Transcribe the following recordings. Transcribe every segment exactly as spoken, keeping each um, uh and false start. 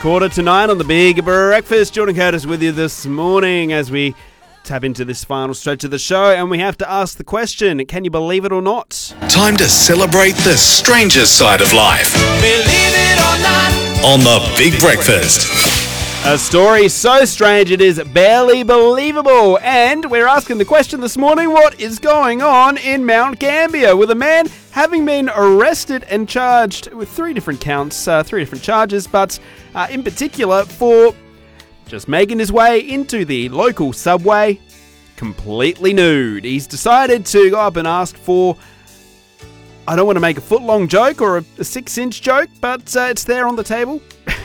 Quarter to nine on the Big Breakfast. Jordan Curtis with you this morning as we tap into this final stretch of the show, and we have to ask the question, can you believe it or not? Time to celebrate the stranger side of life. Believe it or not. On the Big Breakfast. A story so strange it is barely believable, and we're asking the question this morning, what is going on in Mount Gambier with a man having been arrested and charged with three different counts, uh, three different charges, but uh, in particular for just making his way into the local subway completely nude. He's decided to go up and ask for, I don't want to make a foot-long joke or a, a six-inch joke, but uh, it's there on the table.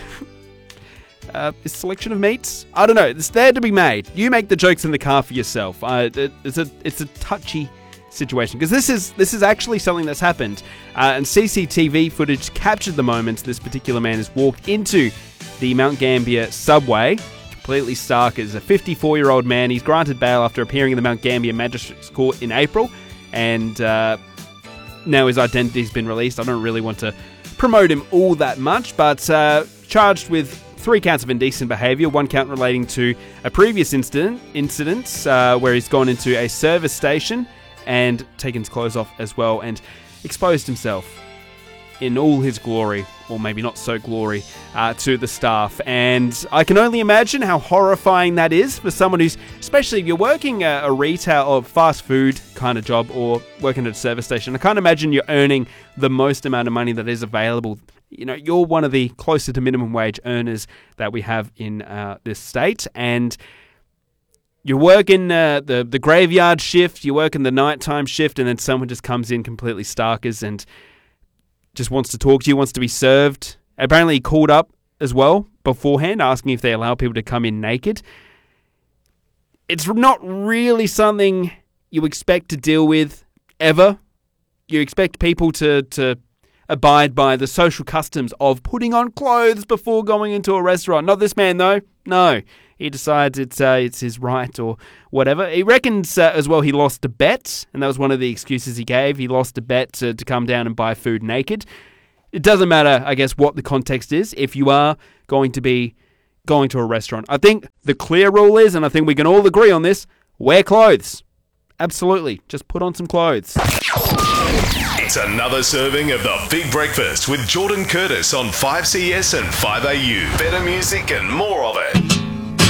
Uh, a selection of meats? I don't know. It's there to be made. You make the jokes in the car for yourself. Uh, it, it's a it's a touchy situation because this is this is actually something that's happened, uh, and C C T V footage captured the moment this particular man has walked into the Mount Gambier subway, completely stark. As a fifty-four-year-old man, he's granted bail after appearing in the Mount Gambier Magistrates Court in April, and uh, now his identity's been released. I don't really want to promote him all that much, but uh, charged with three counts of indecent behaviour, one count relating to a previous incident, incident uh, where he's gone into a service station and taken his clothes off as well and exposed himself in all his glory, or maybe not so glory, uh, to the staff. And I can only imagine how horrifying that is for someone who's, especially if you're working a, a retail or fast food kind of job or working at a service station, I can't imagine you're earning the most amount of money that is available. You know, you're one of the closer to minimum wage earners that we have in uh, this state, and you're working uh, the, the graveyard shift, you're working the nighttime shift, and then someone just comes in completely starkers and just wants to talk to you, wants to be served. Apparently he called up as well beforehand, asking if they allow people to come in naked. It's not really something you expect to deal with ever. You expect people to... to abide by the social customs of putting on clothes before going into a restaurant. Not this man, though. No. He decides it's uh, it's his right or whatever. He reckons uh, as well he lost a bet, and that was one of the excuses he gave. He lost a bet to, to come down and buy food naked. It doesn't matter, I guess, what the context is. If you are going to be going to a restaurant, I think the clear rule is, and I think we can all agree on this, wear clothes. Absolutely. Just put on some clothes. It's another serving of the Big Breakfast with Jordan Curtis on five C S and five A U. Better music and more of it.